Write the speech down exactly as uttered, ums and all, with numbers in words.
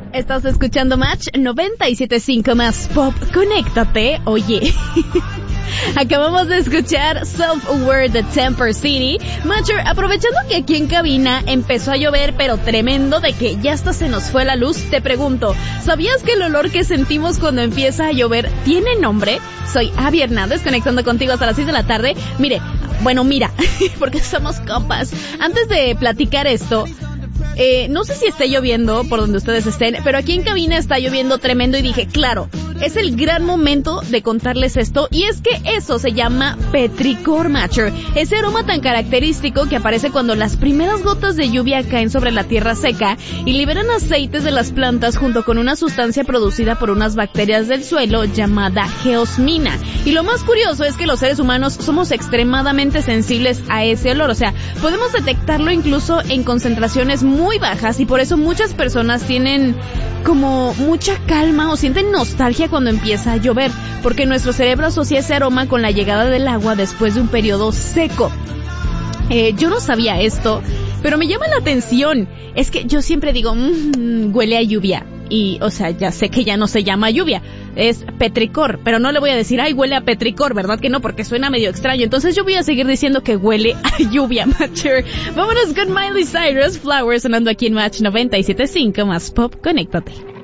Estás escuchando Match noventa y siete punto cinco más Pop. Conéctate. Oye, acabamos de escuchar Self-Aware de Temper City. Matcher, aprovechando que aquí en cabina empezó a llover, pero tremendo, de que ya hasta se nos fue la luz, te pregunto, ¿sabías que el olor que sentimos cuando empieza a llover tiene nombre? Soy Abby Hernández, conectando contigo hasta las seis de la tarde. Mire, bueno, mira, porque somos compas. Antes de platicar esto, Eh, no sé si está lloviendo por donde ustedes estén, pero aquí en cabina está lloviendo tremendo y dije, claro, es el gran momento de contarles esto, y es que eso se llama petricor, Matcher. Ese aroma tan característico que aparece cuando las primeras gotas de lluvia caen sobre la tierra seca y liberan aceites de las plantas junto con una sustancia producida por unas bacterias del suelo llamada geosmina. Y lo más curioso es que los seres humanos somos extremadamente sensibles a ese olor, o sea, podemos detectarlo incluso en concentraciones muy muy bajas, y por eso muchas personas tienen como mucha calma o sienten nostalgia cuando empieza a llover, porque nuestro cerebro asocia ese aroma con la llegada del agua después de un periodo seco. Eh, yo no sabía esto, pero me llama la atención. Es que yo siempre digo, mmm, huele a lluvia. Y, o sea, ya sé que ya no se llama lluvia, es petricor, pero no le voy a decir, ay, huele a petricor, ¿verdad que no? Porque suena medio extraño. Entonces yo voy a seguir diciendo que huele a lluvia, Matcher. Vámonos con Miley Cyrus, Flowers, sonando aquí en Match noventa y siete punto cinco más Pop. Conéctate.